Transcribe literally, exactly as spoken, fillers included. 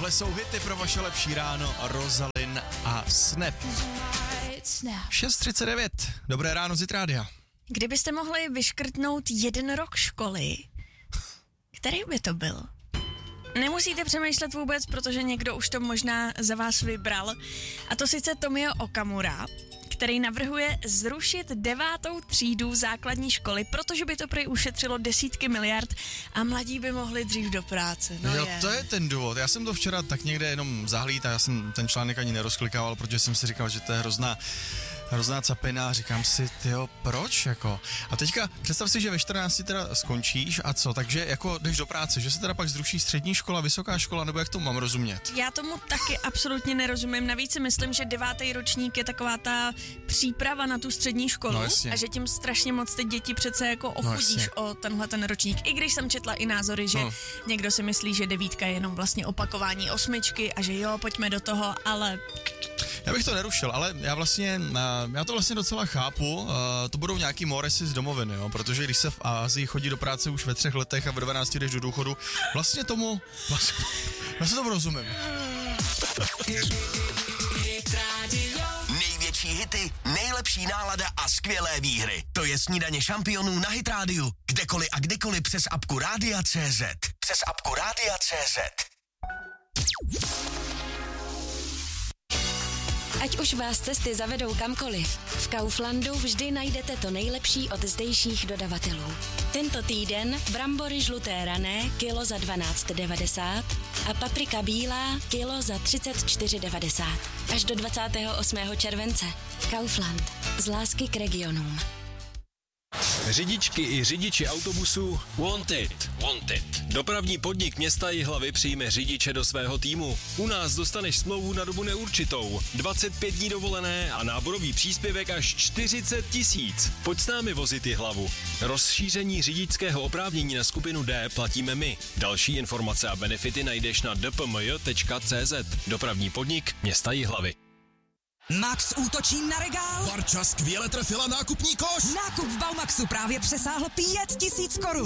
Tohle jsou hity pro vaše lepší ráno. Rozalin a Snap. šest třicet devět. Dobré ráno z Rádia. Kdybyste mohli vyškrtnout jeden rok školy, který by to byl? Nemusíte přemýšlet vůbec, protože někdo už to možná za vás vybral. A to sice Tomio Okamura, který navrhuje zrušit devátou třídu základní školy, protože by to prý ušetřilo desítky miliard a mladí by mohli dřív do práce. No jo, je. To je ten důvod. Já jsem to včera tak někde jenom zahlíd a já jsem ten článek ani nerozklikával, protože jsem si říkal, že to je hrozná hrozná capina a říkám si, tyjo, proč jako? A teďka představ si, že ve čtrnácti teda skončíš a co, takže jako jdeš do práce, že se teda pak zruší střední škola, vysoká škola, nebo jak to mám rozumět? Já tomu taky absolutně nerozumím, navíc si myslím, že devátý ročník je taková ta příprava na tu střední školu No, a že tím strašně moc ty děti přece jako ochudíš No, o tenhle ten ročník, i když jsem četla i názory, že no. někdo si myslí, že devítka je jenom vlastně opakování osmičky a že jo, pojďme do toho, ale... Já bych to nerušil, ale já vlastně, já to vlastně docela chápu, to budou nějaký moresy z domoviny, jo, protože když se v Asii chodí do práce už ve třech letech a ve dvanácti jdeš do důchodu, vlastně tomu, vlastně, já se tomu rozumím. Největší hity, nejlepší nálada a skvělé výhry. To je Snídaně šampionů na Hit Rádiu. Kdekoliv a kdykoliv přes apku Rádia tečka cé zet. Přes apku Rádia tečka cé zet. Ať už vás cesty zavedou kamkoliv, v Kauflandu vždy najdete to nejlepší od zdejších dodavatelů. Tento týden brambory žluté rané kilo za dvanáct devadesát a paprika bílá kilo za třicet čtyři devadesát. Až do dvacátého osmého července. Kaufland. Z lásky k regionům. Řidičky i řidiči autobusů Wanted. Wanted. Dopravní podnik města Jihlavy přijme řidiče do svého týmu. U nás dostaneš smlouvu na dobu neurčitou, dvacet pět dní dovolené a náborový příspěvek až čtyřicet tisíc. Pojď s námi vozit Jihlavu. Rozšíření řidičského oprávnění na skupinu D platíme my. Další informace a benefity najdeš na d p m j tečka c z. Dopravní podnik města Jihlavy. Max útočí na regál. Barča skvěle trefila nákupní koš. Nákup v Baumaxu právě přesáhl pět tisíc korun.